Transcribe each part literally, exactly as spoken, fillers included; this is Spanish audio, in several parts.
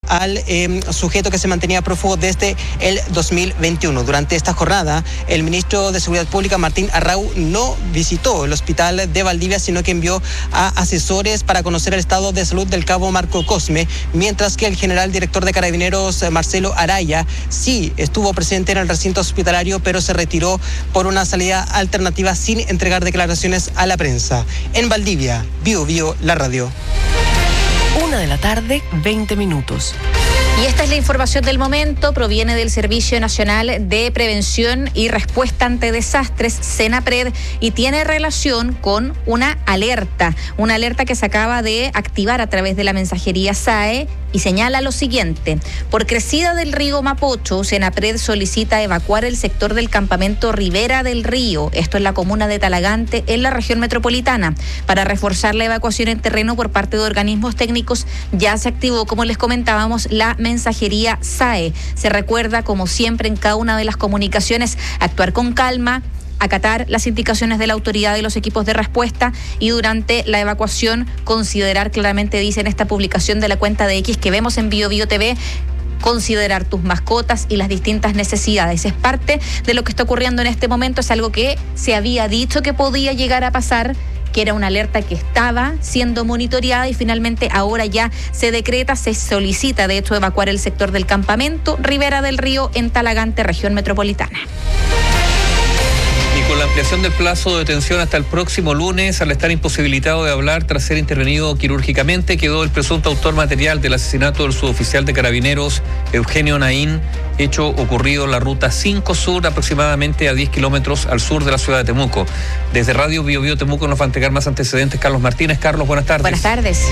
al eh, sujeto que se mantenía prófugo desde el dos mil veintiuno. Durante esta jornada, el ministro de Seguridad Pública, Martín Arrau, no visitó el hospital de Valdivia, sino que envió a asesores para conocer el estado de salud del cabo Marco Cosme, mientras que el general director de Carabineros, Marcelo Araya, sí estuvo presente en el recinto hospitalario, pero se retiró por una salida alternativa sin entregar declaraciones a la prensa. En Valdivia, Bio Bio, la radio. Una de la tarde, veinte minutos. Y esta es la información del momento, proviene del Servicio Nacional de Prevención y Respuesta ante Desastres, SENAPRED, y tiene relación con una alerta, una alerta que se acaba de activar a través de la mensajería S A E y señala lo siguiente: por crecida del río Mapocho, SENAPRED solicita evacuar el sector del campamento Ribera del Río, esto es la comuna de Talagante, en la región metropolitana. Para reforzar la evacuación en terreno por parte de organismos técnicos, ya se activó, como les comentábamos, la mensajería S A E. Se recuerda, como siempre en cada una de las comunicaciones, actuar con calma, acatar las indicaciones de la autoridad y los equipos de respuesta, y durante la evacuación considerar, claramente dice en esta publicación de la cuenta de X que vemos en Bio Bio T V, considerar tus mascotas y las distintas necesidades. Es parte de lo que está ocurriendo en este momento, es algo que se había dicho que podía llegar a pasar, que era una alerta que estaba siendo monitoreada y finalmente ahora ya se decreta, se solicita de hecho evacuar el sector del campamento Ribera del Río en Talagante, región metropolitana. Y con la ampliación del plazo de detención hasta el próximo lunes, al estar imposibilitado de hablar tras ser intervenido quirúrgicamente, quedó el presunto autor material del asesinato del suboficial de Carabineros, Eugenio Naín, hecho ocurrido en la ruta cinco Sur, aproximadamente a diez kilómetros al sur de la ciudad de Temuco. Desde Radio Bio Bio Temuco nos va a entregar más antecedentes Carlos Martínez. Carlos, buenas tardes. Buenas tardes.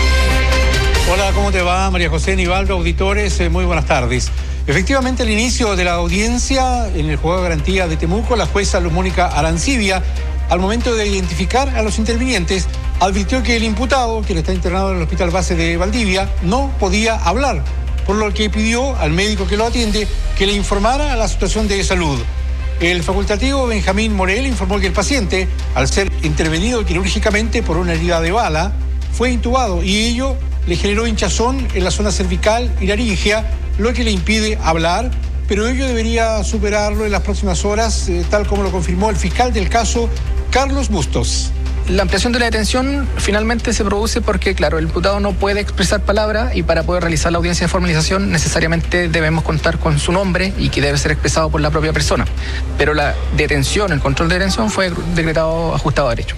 Hola, ¿cómo te va? María José Nivaldo, auditores, eh, muy buenas tardes. Efectivamente, al inicio de la audiencia en el juzgado de garantía de Temuco, la jueza Mónica Arancibia, al momento de identificar a los intervinientes, advirtió que el imputado, que está internado en el hospital base de Valdivia, no podía hablar, por lo que pidió al médico que lo atiende que le informara a la situación de salud. El facultativo Benjamín Morel informó que el paciente, al ser intervenido quirúrgicamente por una herida de bala, fue intubado y ello le generó hinchazón en la zona cervical y laringea, lo que le impide hablar, pero ello debería superarlo en las próximas horas, eh, tal como lo confirmó el fiscal del caso, Carlos Bustos. La ampliación de la detención finalmente se produce porque, claro, el imputado no puede expresar palabra y para poder realizar la audiencia de formalización necesariamente debemos contar con su nombre y que debe ser expresado por la propia persona. Pero la detención, el control de detención fue decretado ajustado a derecho.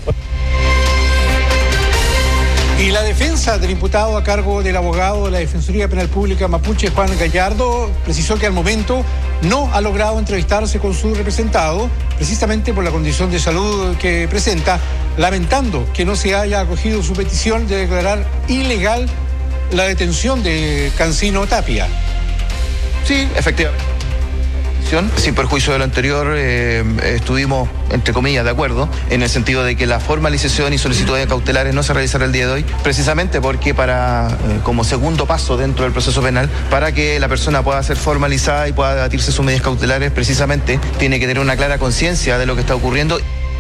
Y la defensa del imputado a cargo del abogado de la Defensoría Penal Pública Mapuche, Juan Gallardo, precisó que al momento no ha logrado entrevistarse con su representado, precisamente por la condición de salud que presenta, lamentando que no se haya acogido su petición de declarar ilegal la detención de Cancino Tapia. Sí, efectivamente. Sin perjuicio de lo anterior, eh, estuvimos, entre comillas, de acuerdo, en el sentido de que la formalización y solicitudes cautelares no se realizará el día de hoy, precisamente porque para, eh, como segundo paso dentro del proceso penal, para que la persona pueda ser formalizada y pueda debatirse sus medidas cautelares, precisamente tiene que tener una clara conciencia de lo que está ocurriendo.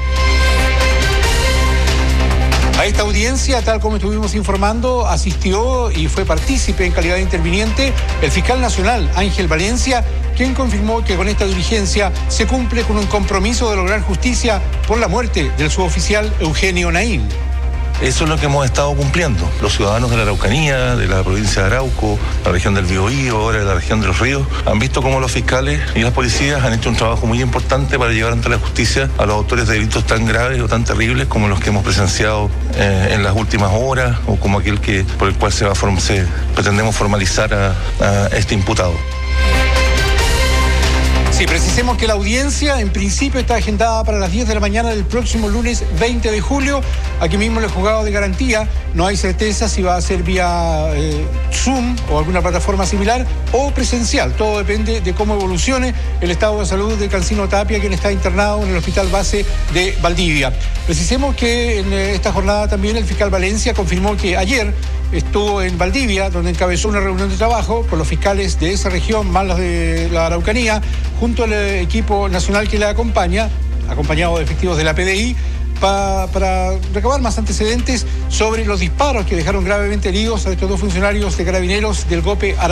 A esta audiencia, tal como estuvimos informando, asistió y fue partícipe en calidad de interviniente el fiscal nacional Ángel Valencia, quien confirmó que con esta diligencia se cumple con un compromiso de lograr justicia por la muerte del suboficial Eugenio Naín. Eso es lo que hemos estado cumpliendo. Los ciudadanos de la Araucanía, de la provincia de Arauco, la región del Biobío, ahora de la región de los Ríos, han visto cómo los fiscales y las policías han hecho un trabajo muy importante para llevar ante la justicia a los autores de delitos tan graves o tan terribles como los que hemos presenciado eh, en las últimas horas, o como aquel que por el cual se, va a form- se pretendemos formalizar a, a este imputado. Sí, precisemos que la audiencia en principio está agendada para las diez de la mañana del próximo lunes veinte de julio. Aquí mismo en el juzgado de garantía no hay certeza si va a ser vía eh, Zoom o alguna plataforma similar o presencial. Todo depende de cómo evolucione el estado de salud de Cancino Tapia, quien está internado en el hospital base de Valdivia. Precisemos que en esta jornada también el fiscal Valencia confirmó que ayer estuvo en Valdivia, donde encabezó una reunión de trabajo con los fiscales de esa región, más las de la Araucanía, junto al equipo nacional que la acompaña, acompañado de efectivos de la P D I, pa, para recabar más antecedentes sobre los disparos que dejaron gravemente heridos a estos dos funcionarios de Carabineros del GOPE Araucanía.